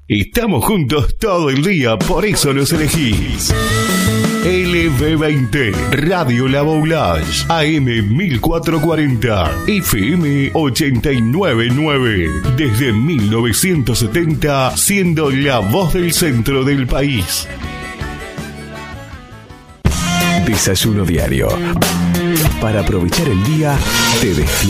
Estamos juntos todo el día, por eso nos elegís. LB20, Radio La Boulage, AM 1440, FM 899. Desde 1970, siendo la voz del centro del país. Desayuno diario. Para aprovechar el día, te despiertas.